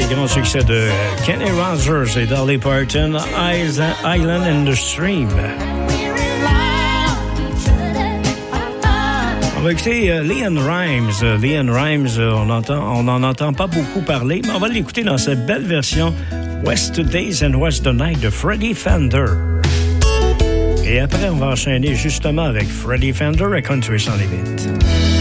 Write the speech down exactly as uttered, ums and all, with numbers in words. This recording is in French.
grands succès de Kenny Rogers et Dolly Parton, Island in the Stream. On va écouter euh, LeAnn Rimes. Euh, LeAnn Rimes, euh, on entend, on n'en entend pas beaucoup parler, mais on va l'écouter dans cette belle version West Days and West the Night de Freddie Fender. Et après, on va enchaîner justement avec Freddie Fender et Country sans limite.